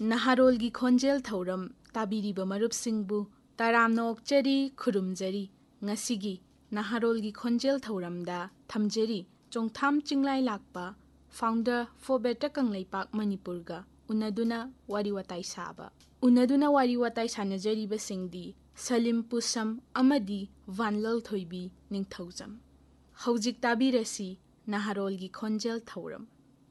ꯅꯍꯥꯔꯣꯜꯒꯤ ꯈꯣꯟꯖꯦꯜ ꯊꯧꯔꯝ ꯇꯥꯕꯤꯔꯤꯕ ꯃꯔꯨꯞꯁꯤꯡꯕꯨ ꯇꯔꯥꯝꯅ ꯑꯣꯛꯆꯔꯤ ꯈꯨꯔꯨꯝꯖꯔꯤ ꯉꯁꯤꯒꯤ ꯅꯍꯥꯔꯣꯜꯒꯤ ꯈꯣꯟꯖꯦꯜ ꯊꯧꯔꯝꯗ ꯊꯝꯖꯔꯤ ꯆꯣꯡꯊꯥꯝ ꯆꯤꯡꯂꯥꯏ ꯂꯥꯛꯄ ꯐꯥꯎꯟꯗꯔ ꯐꯣꯔ ꯕꯦꯇꯔ ꯀꯪꯂꯩꯄꯥꯛ ꯃꯅꯤꯄꯨꯔꯒ ꯎꯅꯗꯨꯅ ꯋꯥꯔꯤ ꯋꯥꯇꯥꯏ ꯁꯥꯕ ꯎꯅꯗꯨꯅ ꯋꯥꯔꯤ ꯋꯥꯇꯥꯏ ꯁꯥꯅꯖꯔꯤꯕꯁꯤꯡꯗꯤ ꯁꯂꯤꯝ ꯄꯨꯁꯝ ꯑꯃꯗꯤ ꯚꯥꯟꯂꯜ ꯊꯣꯏꯕꯤ ꯅꯤꯡꯊꯧꯖꯝ ꯍꯧꯖꯤꯛ ꯇꯥꯕꯤꯔꯁꯤ ꯅꯍꯥꯔꯣꯜꯒꯤ ꯈꯣꯟꯖꯦꯜ ꯊꯧꯔꯝ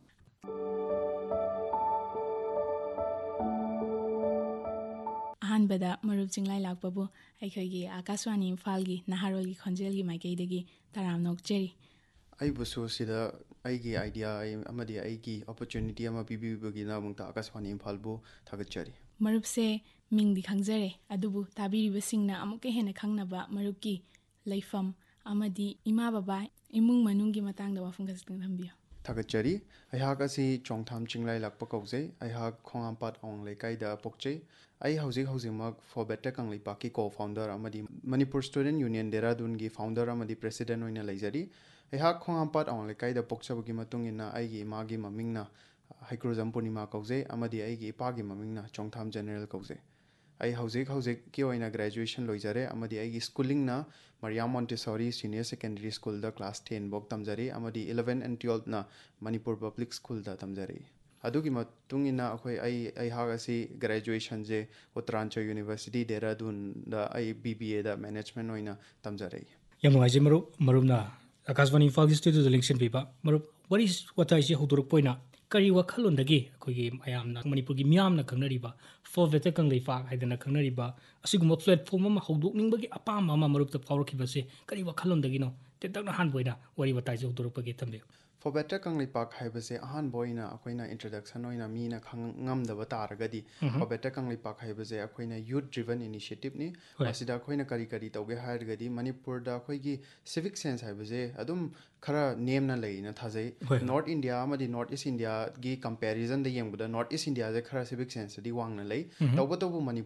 ꯑꯍꯥꯟꯕꯗ ꯃꯔꯨꯞ ꯆꯤꯡꯂꯥꯏ ꯂꯥꯛꯄꯕꯨ ꯑꯩꯈꯣꯏꯒꯤ ꯑꯥꯀꯥꯁꯋꯥꯅꯤ ꯏꯝꯐꯥꯜꯒꯤ ꯅꯍꯥꯔꯣꯜꯒꯤ ꯈꯣꯟꯖꯦꯜꯒꯤ ꯃꯥꯏꯀꯩꯗꯒꯤ ꯇꯔꯥꯝꯅ ꯑꯣꯛꯆꯔꯤ ꯑꯩꯕꯨꯁꯨ ꯁꯤꯗ ꯑꯩꯒꯤ ꯑꯥꯏꯗꯤꯌꯥ ꯑꯃꯗꯤ ꯑꯩꯒꯤ ꯑꯣꯄꯣꯔꯆꯨꯅꯤꯇꯤ ꯑꯃ ꯄꯤꯕꯤꯕꯒꯤꯗꯃꯛꯇ ꯑꯥꯀꯥꯁꯋꯥꯅꯤ ꯏꯝꯐꯥꯜꯕꯨ ꯊꯥꯒꯠꯆꯔꯤ ꯃꯔꯨꯞꯁꯦ ꯃꯤꯡꯗꯤ ꯈꯪꯖꯔꯦ ꯑꯗꯨꯕꯨ ꯇꯥꯕꯤꯔꯤꯕꯁꯤꯡꯅ ꯑꯃꯨꯛꯀ ꯍꯦꯟꯅ ꯈꯪꯅꯕ ꯃꯔꯨꯞꯀꯤ ꯂꯩꯐꯝ ꯑꯃꯗꯤ ꯏꯃꯥ ꯕꯕꯥ ꯏꯃꯨꯡ ꯃꯅꯨꯡꯒꯤ ꯃꯇꯥꯡꯗ ꯋꯥꯐꯝ ꯈꯖꯤꯛꯇꯪ ꯊꯝꯕꯤꯌꯨ ꯊꯥꯒꯠꯆꯔꯤ ꯑꯩꯍꯥꯛ ꯑꯁꯤ ꯆꯣꯡꯊꯥꯝ ꯆꯤꯡꯂꯥꯏ ꯂꯥꯛꯄ ꯀꯧꯖꯩ ꯑꯩꯍꯥꯛ ꯈꯣꯡꯉꯥꯝꯄꯥꯠ ꯑꯋꯥꯡ ꯂꯩꯀꯥꯏꯗ ꯄꯣꯛꯆꯩ ꯑꯩ ꯍꯧꯖꯤꯛꯃꯛ ꯐꯣꯔ ꯕꯦꯇꯔ ꯀꯪꯂꯩꯄꯥꯛꯀꯤ ꯀꯣ ꯐꯥꯎꯟꯗꯔ ꯑꯃꯗꯤ ꯃꯅꯤꯄꯨꯔ ꯁ꯭ꯇꯨꯗꯦꯟꯠ ꯌꯨꯅꯤꯌꯟ ꯗꯦꯍꯔꯥꯗꯨꯟꯒꯤ ꯐꯥꯎꯟꯗꯔ ꯑꯃꯗꯤ ꯄ꯭ꯔꯦꯁꯤꯗꯦꯟꯠ ꯑꯣꯏꯅ ꯂꯩꯖꯔꯤ ꯑꯩꯍꯥꯛ ꯈꯣꯡꯉꯥꯝꯄꯥꯠ ꯑꯋꯥꯡ ꯂꯩꯀꯥꯏꯗ ꯄꯣꯛꯆꯕꯒꯤ ꯃꯇꯨꯡ ꯏꯟꯅ ꯑꯩꯒꯤ ꯏꯃꯥꯒꯤ ꯃꯃꯤꯡꯅ ꯍꯩꯀ꯭ꯔꯨꯖꯝ ꯄꯨꯔꯅꯤꯃꯥ ꯀꯧꯖꯩ ꯑꯃꯗꯤ ꯑꯩꯒꯤ ꯏꯄꯥꯒꯤ ꯃꯃꯤꯡꯅ ꯆꯣꯡꯊꯥꯝ ꯖꯦꯅꯔꯦꯜ ꯀꯧꯖꯩ ꯑꯩ ꯍꯧꯖꯤꯛꯀꯤ ꯑꯣꯏꯅ ꯒ꯭ꯔꯦꯖꯨꯑꯦꯁꯟ ꯂꯣꯏꯖꯔꯦ ꯑꯃꯗꯤ ꯑꯩꯒꯤ ꯁ꯭ꯀꯨꯂꯤꯡꯅ ꯃꯔꯤꯌꯥ ꯃꯣꯟꯇꯦꯁꯣꯔꯤ ꯁꯤꯅꯤꯌꯔ ꯁꯦꯀꯦꯟꯗꯔꯤ ꯁ꯭ꯀꯨꯜꯗ ꯀ꯭ꯂꯥꯁ 10 ꯐꯥꯎ ꯇꯝꯖꯔꯤ ꯑꯃꯗꯤ 11 and 12ꯅ ꯃꯅꯤꯄꯨꯔ ꯄꯕ꯭ꯂꯤꯛ ꯁ꯭ꯀꯨꯜꯗ ꯇꯝꯖꯔꯛꯏ ꯑꯗꯨꯒꯤ ꯃꯇꯨꯡ ꯏꯟꯅ ꯑꯩꯍꯥꯛ ꯑꯁꯤ ꯒ꯭ꯔꯦꯖꯨꯑꯦꯁꯟꯁꯦ ꯎꯠꯇꯔꯥꯟꯆꯜ ꯌꯨꯅꯤꯚꯔꯁꯤꯇꯤ ꯗꯦꯍꯔꯥꯗꯨꯟꯗ ꯑꯩ BBAꯗ ꯃꯦꯅꯦꯖꯃꯦꯟꯠ ꯑꯣꯏꯅ ꯇꯝꯖꯔꯛꯏ ꯌꯥꯝ ꯅꯨꯡꯉꯥꯏꯖꯩ ꯃꯔꯨꯞꯅ ꯑꯥꯀꯥꯁꯋꯥꯅꯤ ꯏꯝꯐꯥꯜꯒꯤ ꯁ꯭ꯇꯨꯗꯤꯑꯣꯗ ꯂꯦꯡꯁꯤꯟꯕꯤꯕ ꯃꯔꯨꯞ ꯋꯥꯔꯤ ꯋꯥꯇꯥꯏꯁꯤ ꯍꯧꯗꯣꯔꯛꯄ ꯑꯣꯏꯅ ꯀꯔꯤ ꯋꯥꯈꯜꯂꯣꯟꯗꯒꯤ ꯑꯩꯈꯣꯏꯒꯤ ꯃꯌꯥꯝꯅ ꯃꯅꯤꯄꯨꯔꯒꯤ ꯃꯤꯌꯥꯝꯅ ꯈꯪꯅꯔꯤꯕ ꯐꯣꯔ ꯕꯦꯇꯔ ꯀꯪꯂꯩꯄꯥꯛ ꯍꯥꯏꯗꯅ ꯈꯪꯅꯔꯤꯕ ꯑꯁꯤꯒꯨꯝꯕ ꯄ꯭ꯂꯦꯠꯐꯣꯔꯝ ꯑꯃ ꯍꯧꯗꯣꯛꯅꯤꯡꯕꯒꯤ ꯑꯄꯥꯝꯕ ꯑꯃ ꯃꯔꯨꯞꯇ ꯐꯥꯎꯔꯛꯈꯤꯕꯁꯦ ꯀꯔꯤ ꯋꯥꯈꯜꯂꯣꯟꯗꯒꯤꯅꯣ ꯇꯦꯟꯇꯛꯅ ꯑꯍꯥꯟꯕ ꯑꯣꯏꯅ ꯋꯥꯔꯤ ꯋꯥꯇꯥꯏꯁꯤ ꯍꯧꯗꯣꯔꯛꯄꯒꯤ ꯊꯝꯕꯤꯌꯨ ꯐꯣꯔ ꯕꯦꯇꯔ ꯀꯪꯂꯩꯄꯥꯛ ꯍꯥꯏꯕꯁꯦ ꯑꯍꯥꯟꯕ ꯑꯣꯏꯅ ꯑꯩꯈꯣꯏꯅ ꯏꯟꯇ꯭ꯔꯗꯛꯁꯟ ꯑꯣꯏꯅ ꯃꯤꯅ ꯉꯝꯗꯕ ꯇꯥꯔꯒꯗꯤ ꯐꯣꯔ ꯕꯦꯇꯔ ꯀꯪꯂꯩꯄꯥꯛ ꯍꯥꯏꯕꯁꯦ ꯑꯩꯈꯣꯏꯅ ꯌꯨꯠ ꯗ꯭ꯔꯤꯚꯟ ꯏꯅꯤꯁꯤꯌꯦꯇꯤꯚꯅꯤ ꯃꯁꯤꯗ ꯑꯩꯈꯣꯏꯅ ꯀꯔꯤ ꯇꯧꯒꯦ ꯍꯥꯏꯔꯒꯗꯤ ꯃꯅꯤꯄꯨꯔꯗ ꯑꯩꯈꯣꯏꯒꯤ ꯁꯤꯚꯤꯛ ꯁꯦꯟꯁ ꯍꯥꯏꯕꯁꯦ ꯑꯗꯨꯝ ꯈꯔ ꯅꯦꯝꯅ ꯂꯩꯅ ꯊꯥꯖꯩ ꯅꯣꯔꯠ ꯏꯟꯗꯤꯌꯥ ꯑꯃꯗꯤ ꯅꯣꯔꯠ ꯏꯁ ꯏꯟꯗꯤꯌꯥꯒꯤ ꯀꯝꯄꯦꯔꯤꯖꯟꯗ ꯌꯦꯡꯕꯗ ꯅꯣꯔꯠ ꯏꯁ ꯏꯟꯗꯤꯌꯥꯁꯦ ꯈꯔ ꯁꯤꯚꯤꯛ ꯁꯦꯟꯁꯇꯗꯤ ꯋꯥꯡꯅ ꯂꯩ ꯇꯧꯕꯇꯕꯨ